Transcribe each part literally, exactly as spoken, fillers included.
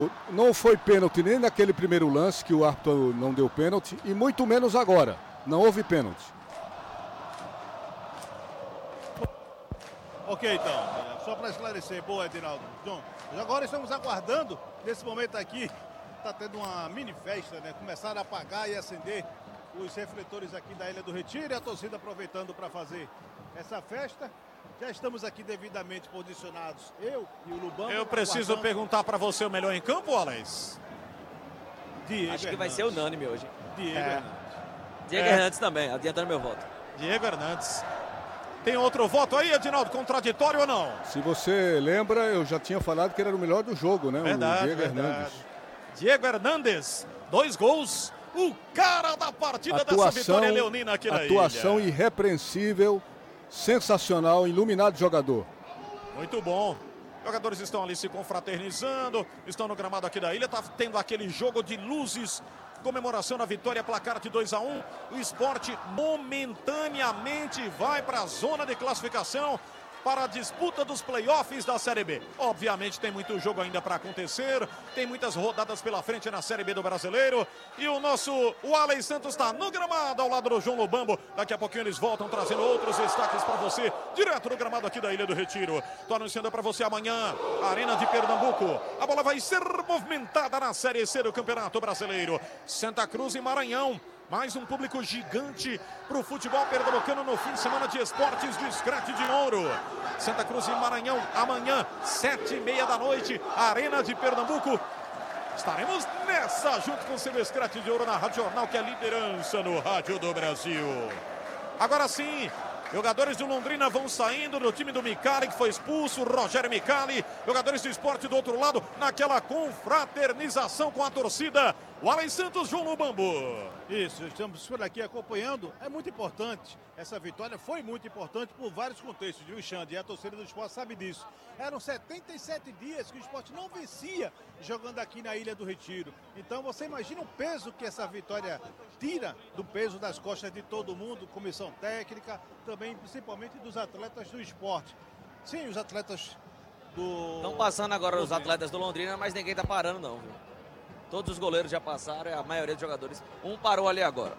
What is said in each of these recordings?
Não foi pênalti nem naquele primeiro lance que o árbitro não deu pênalti e muito menos agora. Não houve pênalti. Ok, então, só para esclarecer, boa, Edinaldo. John, agora estamos aguardando, nesse momento aqui, está tendo uma mini festa, né? Começaram a apagar e acender os refletores aqui da Ilha do Retiro e a torcida aproveitando para fazer essa festa. Já estamos aqui devidamente posicionados, eu e o Lubão. Eu preciso aguardando. Perguntar para você o melhor em campo, Alex? Diego Acho que Hernandes. Vai ser unânime hoje. Diego é. Hernandes. Diego é. Hernandes também, adiantando meu voto. Diego Hernandes. Tem outro voto aí, Edinaldo, contraditório ou não? Se você lembra, eu já tinha falado que ele era o melhor do jogo, né? Verdade, o Diego verdade. Hernandes. Diego Hernandes, dois gols, o cara da partida atuação, dessa vitória leonina aqui na ilha. Atuação irrepreensível, sensacional, iluminado jogador. Muito bom. Jogadores estão ali se confraternizando, estão no gramado aqui da ilha, tá tendo aquele jogo de luzes. Comemoração da vitória, placar de dois a um. O Sport momentaneamente vai para a zona de classificação para a disputa dos playoffs da Série B. Obviamente tem muito jogo ainda para acontecer, tem muitas rodadas pela frente na Série B do Brasileiro. E o nosso o Alex Santos está no gramado ao lado do João Lobambo. Daqui a pouquinho eles voltam trazendo outros destaques para você, direto do gramado aqui da Ilha do Retiro. Estou anunciando para você amanhã, Arena de Pernambuco. A bola vai ser movimentada na Série C do Campeonato Brasileiro. Santa Cruz e Maranhão. Mais um público gigante para o futebol pernambucano no fim de semana de esportes do Scratch de Ouro. Santa Cruz e Maranhão, amanhã, sete e meia da noite, Arena de Pernambuco. Estaremos nessa, junto com o seu Scratch de Ouro na Rádio Jornal, que é liderança no rádio do Brasil. Agora sim, jogadores do Londrina vão saindo do time do Micali, que foi expulso, Rogério Micali. Jogadores do Esporte do outro lado, naquela confraternização com a torcida. O Alex Santos, João Lubambo. Isso, estamos por aqui acompanhando. É muito importante. Essa vitória foi muito importante por vários contextos, viu, Xande? E a torcida do Sport sabe disso. Eram setenta e sete dias que o Sport não vencia jogando aqui na Ilha do Retiro. Então você imagina o peso que essa vitória tira do peso das costas de todo mundo, comissão técnica, também principalmente dos atletas do Sport. Sim, os atletas do... Estão passando agora os atletas do Londrina, mas ninguém está parando não, viu? Todos os goleiros já passaram, a maioria dos jogadores. Um parou ali agora.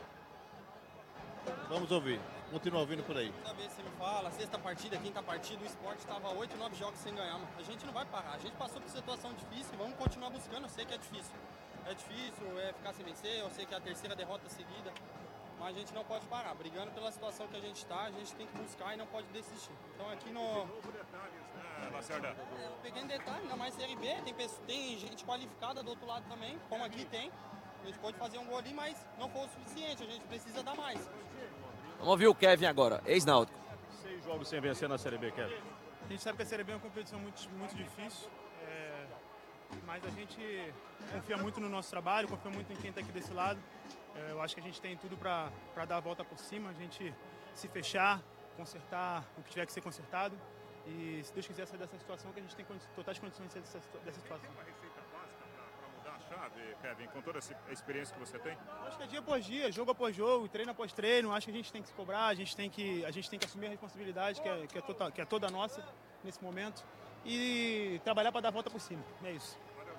Vamos ouvir. Continua ouvindo por aí. Toda vez que você me fala, sexta partida, quinta partida, o Sport estava oito, nove jogos sem ganhar. A gente não vai parar. A gente passou por situação difícil, vamos continuar buscando. Eu sei que é difícil. É difícil é ficar sem vencer, eu sei que é a terceira derrota seguida. Mas a gente não pode parar. Brigando pela situação que a gente está, a gente tem que buscar e não pode desistir. Então aqui no... Lacerda. É, eu peguei em detalhe, ainda mais Série B, tem, pessoa, tem gente qualificada do outro lado também, como aqui tem. A gente pode fazer um gol ali, mas não foi o suficiente, a gente precisa dar mais. Vamos ouvir o Kevin agora, ex-náutico. Seis jogos sem vencer na Série B, Kevin. A gente sabe que a Série B é uma competição muito, muito difícil, é, mas a gente confia muito no nosso trabalho, confia muito em quem está aqui desse lado. É, eu acho que a gente tem tudo para dar a volta por cima, a gente se fechar, consertar o que tiver que ser consertado. E se Deus quiser sair dessa situação, que a gente tem totais condições de sair dessa, dessa situação. Tem uma receita básica para mudar a chave, Kevin, com toda essa experiência que você tem? Acho que é dia após dia, jogo após jogo, treino após treino. Acho que a gente tem que se cobrar, a gente tem que, a gente tem que assumir a responsabilidade que é, que é, total, que é toda nossa nesse momento e trabalhar para dar a volta por cima. É isso.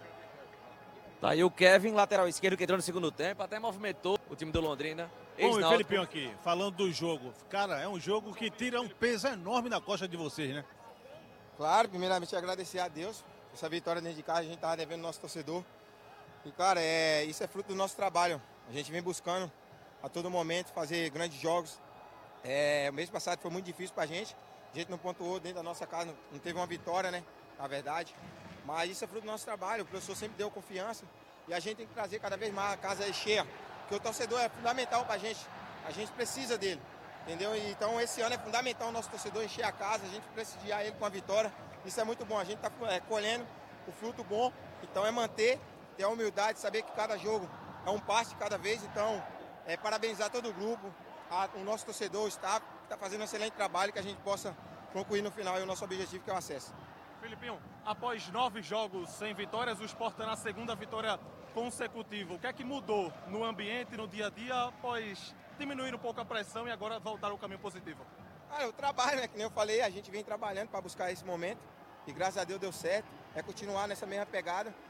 Tá aí o Kevin, lateral esquerdo, que entrou no segundo tempo, até movimentou o time do Londrina. Bom, e Felipinho aqui, falando do jogo. Cara, é um jogo que tira um peso enorme na costa de vocês, né? Claro, primeiramente agradecer a Deus. Essa vitória dentro de casa, a gente estava devendo nosso torcedor. E, cara, é, isso é fruto do nosso trabalho. A gente vem buscando a todo momento fazer grandes jogos. É, o mês passado foi muito difícil pra gente. A gente não pontuou dentro da nossa casa, não teve uma vitória, né? Na verdade. Mas isso é fruto do nosso trabalho. O professor sempre deu confiança. E a gente tem que trazer cada vez mais a casa cheia. Porque o torcedor é fundamental pra gente. A gente precisa dele. Entendeu? Então esse ano é fundamental o nosso torcedor encher a casa, a gente prestigiar ele com a vitória. Isso é muito bom, a gente está é, colhendo o fruto bom, então é manter, ter a humildade, saber que cada jogo é um passo de cada vez. Então, é, parabenizar todo o grupo, a, o nosso torcedor, o staff, que está fazendo um excelente trabalho, que a gente possa concluir no final e o nosso objetivo, que é o acesso. Felipinho, após nove jogos sem vitórias, o Sport está na segunda vitória consecutiva. O que é que mudou no ambiente, no dia a dia, após diminuir um pouco a pressão e agora voltar ao caminho positivo? Ah, o trabalho, né? Que nem eu falei, a gente vem trabalhando para buscar esse momento e graças a Deus deu certo. É continuar nessa mesma pegada